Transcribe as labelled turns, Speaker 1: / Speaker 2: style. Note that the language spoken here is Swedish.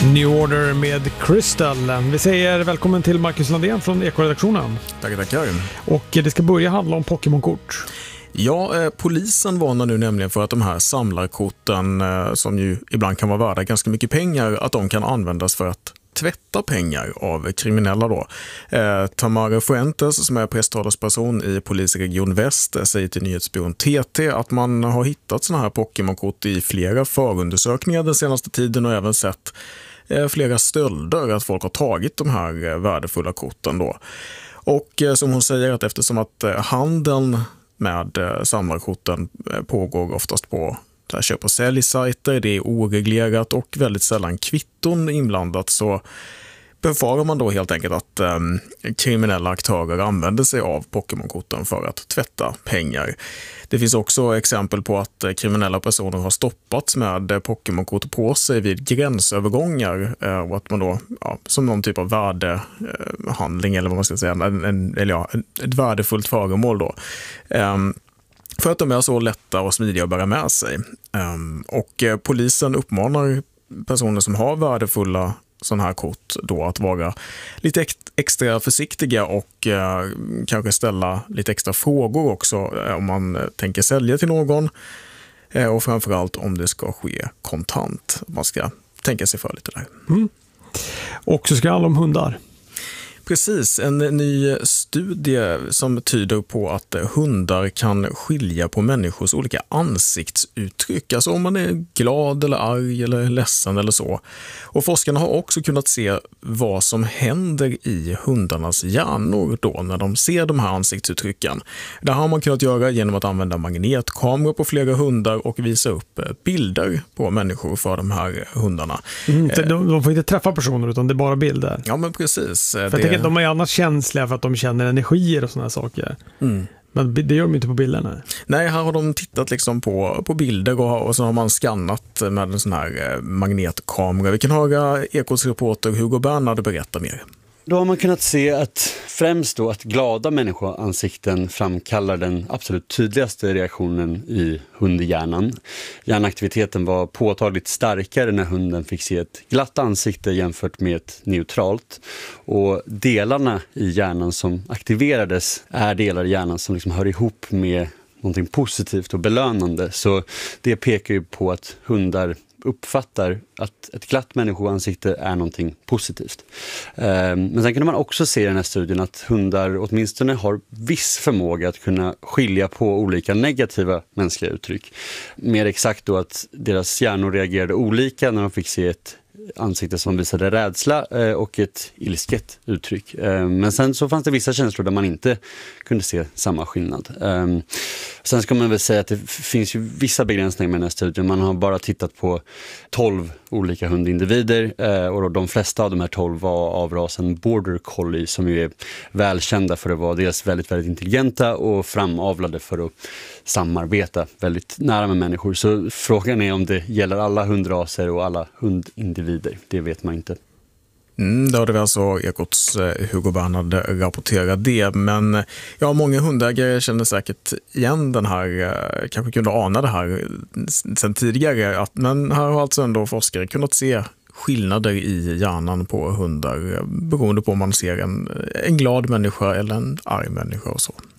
Speaker 1: New Order med Crystal. Vi säger välkommen till Marcus Landén från Eko-redaktionen.
Speaker 2: Tackar.
Speaker 1: Och det ska börja handla om Pokémon-kort.
Speaker 2: Ja, polisen varnar nu nämligen för att de här samlarkorten, som ju ibland kan vara värda ganska mycket pengar, att de kan användas för att tvätta pengar av kriminella då. Tamara Fuentes, som är presstalesperson i polisregion Väst, säger till nyhetsbyrån TT att man har hittat såna här Pokémon-kort i flera förundersökningar den senaste tiden och även sett flera stölder, att folk har tagit de här värdefulla korten då. Och som hon säger, att eftersom att handeln med samlarkorten pågår oftast på köp- och säljsajter, det är oreglerat och väldigt sällan kvitton inblandat, så befarar man då helt enkelt att kriminella aktörer använder sig av Pokémon-korten för att tvätta pengar. Det finns också exempel på att kriminella personer har stoppats med Pokémon-kort på sig vid gränsövergångar och att man då, som någon typ av värdehandling eller vad man ska säga, ett värdefullt föremål då. För att de är så lätta och smidiga att bära med sig. Och polisen uppmanar personer som har värdefulla sådana här kort då att vara lite extra försiktiga och kanske ställa lite extra frågor också om man tänker sälja till någon. Och framförallt om det ska ske kontant. Man ska tänka sig för lite där.
Speaker 1: Och så ska det handla om hundar.
Speaker 2: Precis, en ny studie som tyder på att hundar kan skilja på människors olika ansiktsuttryck. Alltså om man är glad eller arg eller ledsen eller så. Och forskarna har också kunnat se vad som händer i hundarnas hjärnor då när de ser de här ansiktsuttrycken. Det har man kunnat göra genom att använda magnetkameror på flera hundar och visa upp bilder på människor för de här hundarna.
Speaker 1: De får inte träffa personer utan det är bara bilder.
Speaker 2: Ja, men precis.
Speaker 1: De är annars känsliga för att de känner energier och såna här saker. Men det gör de inte på bilderna.
Speaker 2: Nej, här har de tittat liksom på bilder och så har man skannat med en sån här magnetkamera. Vi kan höra Ekots reporter Hugo Bernhard berätta mer.
Speaker 3: Då har man kunnat se att främst då att glada människoansikten framkallar den absolut tydligaste reaktionen i hundhjärnan. Hjärnaktiviteten var påtagligt starkare när hunden fick se ett glatt ansikte jämfört med ett neutralt. Och delarna i hjärnan som aktiverades är delar i hjärnan som liksom hör ihop med någonting positivt och belönande. Så det pekar ju på att hundar uppfattar att ett glatt människoansikte är någonting positivt. Men sen kunde man också se i den här studien att hundar åtminstone har viss förmåga att kunna skilja på olika negativa mänskliga uttryck. Mer exakt då att deras hjärnor reagerade olika när de fick se ett ansikte som visade rädsla och ett ilsket uttryck. Men sen så fanns det vissa känslor där man inte kunde se samma skillnad. Sen ska man väl säga att det finns ju vissa begränsningar med den här studien. Man har bara tittat på 12 olika hundindivider och de flesta av de här 12 var av rasen Border Collie som ju är välkända för att vara dels väldigt, väldigt intelligenta och framavlade för att samarbeta väldigt nära med människor. Så frågan är om det gäller alla hundraser och alla hundindivider. Det vet man inte.
Speaker 2: Då hade vi alltså Ekots Hugo Bernhard rapporterat det. Men ja, många hundägare känner säkert igen den här, kanske kunde ana det här sedan tidigare. Men här har alltså ändå forskare kunnat se skillnader i hjärnan på hundar beroende på om man ser en glad människa eller en arg människa och så.